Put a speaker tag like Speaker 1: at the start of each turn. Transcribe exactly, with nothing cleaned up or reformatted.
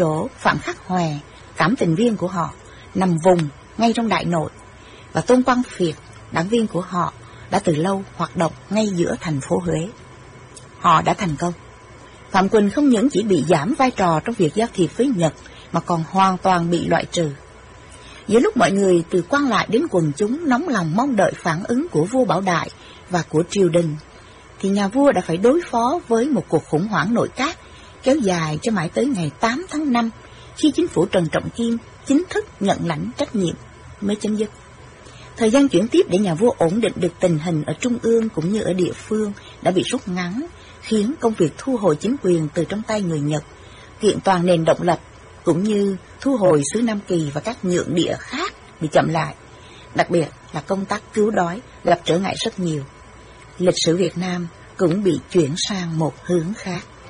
Speaker 1: chỗ Phạm Khắc Hoè, cảm tình viên của họ, nằm vùng ngay trong Đại Nội, và Tôn Quang Phiệt, đảng viên của họ, đã từ lâu hoạt động ngay giữa thành phố Huế. Họ đã thành công. Phạm Quỳnh không những chỉ bị giảm vai trò trong việc giao thiệp với Nhật, mà còn hoàn toàn bị loại trừ. Giữa lúc mọi người từ quan lại đến quần chúng nóng lòng mong đợi phản ứng của vua Bảo Đại và của triều đình, thì nhà vua đã phải đối phó với một cuộc khủng hoảng nội các kéo dài cho mãi tới ngày tám tháng năm, khi chính phủ Trần Trọng Kim chính thức nhận lãnh trách nhiệm mới chấm dứt. Thời gian chuyển tiếp để nhà vua ổn định được tình hình ở trung ương cũng như ở địa phương đã bị rút ngắn, khiến công việc thu hồi chính quyền từ trong tay người Nhật, kiện toàn nền độc lập cũng như thu hồi xứ Nam Kỳ và các nhượng địa khác bị chậm lại. Đặc biệt là công tác cứu đói gặp trở ngại rất nhiều. Lịch sử Việt Nam cũng bị chuyển sang một hướng khác.